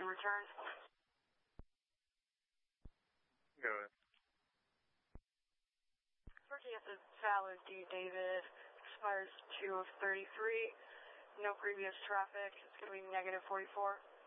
in return. Go ahead. Working at the valid D. David, expires 2 of 33. No previous traffic. It's going to be negative 44.